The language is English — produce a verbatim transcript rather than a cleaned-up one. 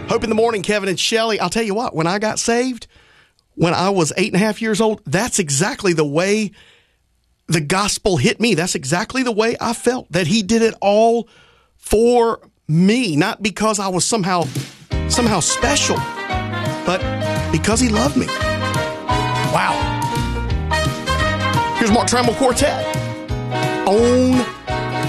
Hope in the morning, Kevin and Shelly. I'll tell you what, when I got saved, when I was eight and a half years old, that's exactly the way the gospel hit me. That's exactly the way I felt, that he did it all for me, not because I was somehow, somehow special, but because he loved me. Wow. Here's Mark Trammell Quartet. On